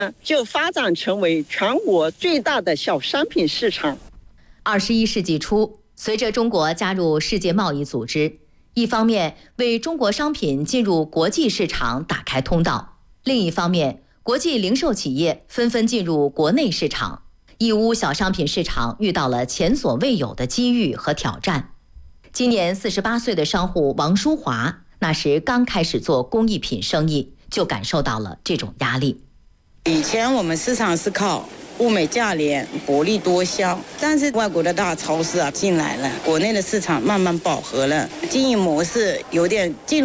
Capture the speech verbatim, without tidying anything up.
就发展成为全国最大的小商品市场。 二十一世纪初，随着中国加入世界贸易组织，一方面为中国商品进入国际市场打开通道，另一方面，国际零售企业纷纷进入国内市场，义乌小商品市场遇到了前所未有的机遇和挑战。今年四十八岁的商户王淑华，那时刚开始做工艺品生意，就感受到了这种压力。 以前我们市场是靠物美价廉、薄利多销，但是外国的大超市啊进来了，国内的市场慢慢饱和了，经营模式有点进